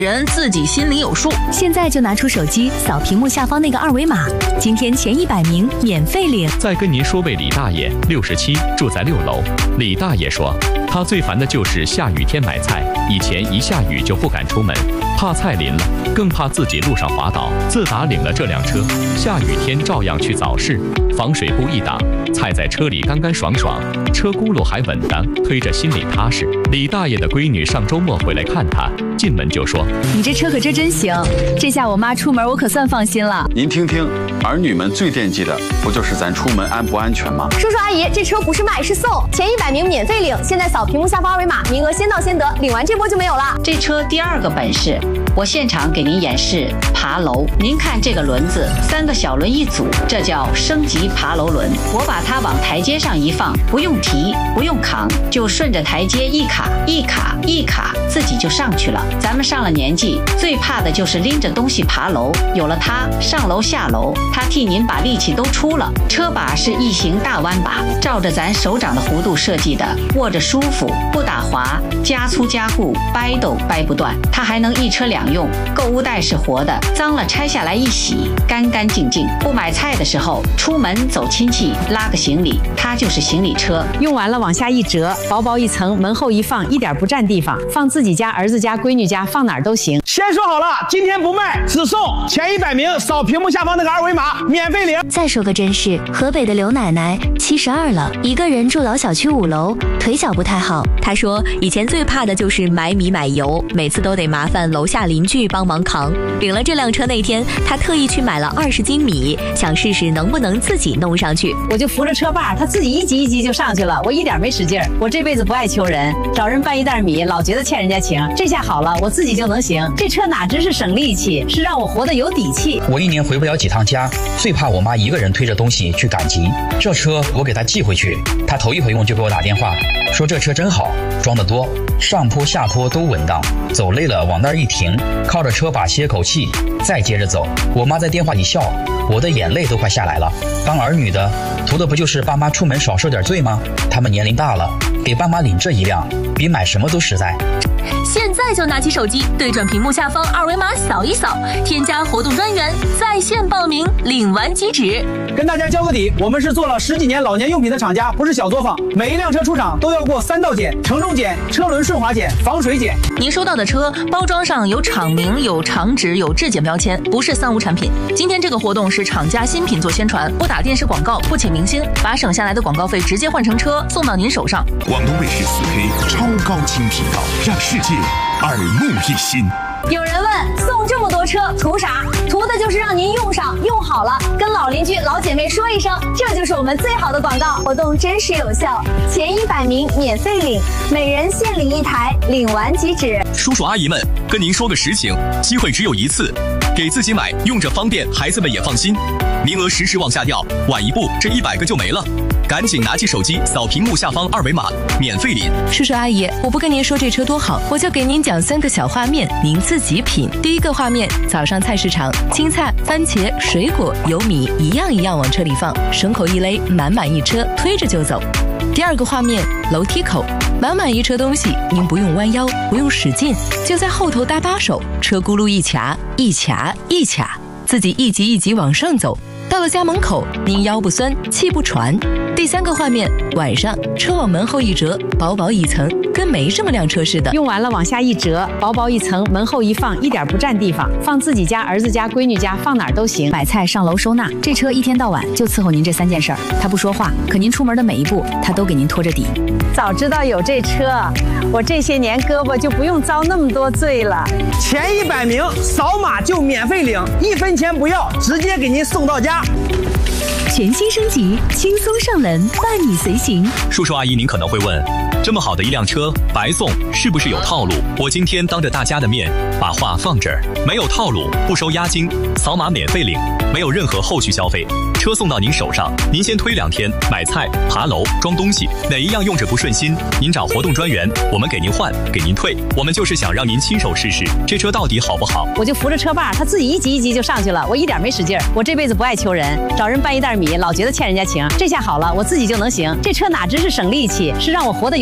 人自己心里有数。 现在就拿出手机扫屏幕下方那个二维码，今天前100名免费领。 再跟您说位李大爷，67，住在6楼。李大爷说，他最烦的就是下雨天买菜，以前一下雨就不敢出门，怕菜淋了，更怕自己路上滑倒。自打领了这辆车，下雨天照样去早市，防水布一挡，菜在车里干干爽爽，车轱辘还稳当，推着心里踏实。李大爷的闺女上周末回来看他，进门就说：“ 你这车可真行，这下我妈出门我可算放心了。” 您听听，儿女们最惦记的不就是咱出门安不安全吗？ 叔叔阿姨，这车不是卖是送，前100名免费领，现在扫屏幕下方二维码，名额先到先得，领完这波就没有了。 这车第2个本事，我现场给您演示爬楼。您看这个轮子，3个小轮一组，这叫升级爬楼轮。我把它往台阶上一放，不用提，不用扛，就顺着台阶一卡一卡一卡，自己就上去了。咱们上了年纪，最怕的就是拎着东西爬楼，有了它，上楼下楼，它替您把力气都出了。车把是异形大弯把，照着咱手掌的弧度设计的，握着舒服，不打滑，加粗加固，掰都掰不断。它还能1车2用，购物袋是活的，脏了拆下来一洗，干干净净。不买菜的时候，出门走亲戚，拉个行李，它就是行李车。 用完了往下一折，薄薄一层，门后一放，一点不占地方，放自己家、儿子家、闺女家，放哪儿都行。 先说好了，今天不卖，只送前100名扫屏幕下方那个二维码，免费领。 再说个真事，河北的刘奶奶72了，一个人住老小区5楼，腿脚不太好。她说以前最怕的就是买米买油，每次都得麻烦楼下邻居帮忙扛。领了这辆车那天，她特意去买了20斤米，想试试能不能自己弄上去。 我就扶着车把，她自己一级一级就上去了，我一点没使劲儿。我这辈子不爱求人，找人搬一袋米，老觉得欠人家情。这下好了，我自己就能行。这车哪只是省力气，是让我活得有底气。 我1年回不了几趟家，最怕我妈一个人推着东西去赶集。这车我给她寄回去，她头一回用就给我打电话，说这车真好，装得多，上坡下坡都稳当，走累了往那儿一停，靠着车把歇口气，再接着走。我妈在电话里笑，我的眼泪都快下来了。当儿女的，图的不就是爸妈出门少受点罪吗？他们年龄大了，给爸妈领这一辆，比买什么都实在。 现在就拿起手机，对准屏幕下方二维码扫一扫，添加活动专员，在线报名，领完即止。 跟大家交个底，我们是做了10几年老年用品的厂家，不是小作坊。每一辆车出厂都要过3道检：承重检、车轮顺滑检、防水检。 您收到的车包装上有厂名、有厂址、有质检标签，不是3无产品。今天这个活动是厂家新品做宣传，不打电视广告，不请明星，把省下来的广告费直接换成车送到您手上。 广东卫视4K 超高清频道，让世界耳目一新。 有人问，送这么多车图啥？图的就是让您用上用好了，跟老邻居老姐妹说一声，这就是我们最好的广告。活动真实有效，前100名免费领，每人限领1台，领完即止。 叔叔阿姨们，跟您说个实情，机会只有一次，给自己买，用着方便，孩子们也放心。名额时往下掉，晚一步这100个就没了。赶紧拿起手机扫屏幕下方二维码，免费领。 叔叔阿姨，我不跟您说这车多好，我就给您讲3个小画面，您自己品。第一个画面，早上菜市场，青菜、番茄、水果、油米一样一样往车里放，绳口一勒，满满一车，推着就走。第2个画面，楼梯口，满满一车东西，您不用弯腰，不用使劲，就在后头搭把手，车轱辘一卡一卡一卡，自己一级一级往上走。到了家门口，您腰不酸，气不喘。第3个画面，晚上车往门后一折，薄薄一层，跟没什么辆车似的。 用完了往下一折，薄薄一层，门后一放，一点不占地方，放自己家、儿子家、闺女家，放哪儿都行。 买菜、上楼收纳，这车一天到晚就伺候您这3件事儿。他不说话，可您出门的每一步，他都给您拖着底。 早知道有这车，我这些年胳膊就不用遭那么多罪了。 前100名扫码就免费领，1分钱不要，直接给您送到家。 全新升级，轻松上门，伴你随行。 叔叔阿姨，您可能会问，这么好的一辆车白送，是不是有套路？我今天当着大家的面把话放这儿，没有套路，不收押金，扫码免费领，没有任何后续消费，车送到您手上，您先推2天，买菜、爬楼、装东西，哪一样用着不顺心，您找活动专员，我们给您换，给您退。我们就是想让您亲手试试这车到底好不好。 我就扶着车把，他自己一级一级就上去了，我一点没使劲儿。我这辈子不爱求人，找人搬一袋米，老觉得欠人家情。这下好了，我自己就能行。这车哪只是省力气，是让我活得有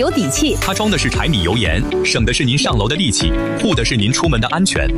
有底气。 它装的是柴米油盐，省的是您上楼的力气，护的是您出门的安全。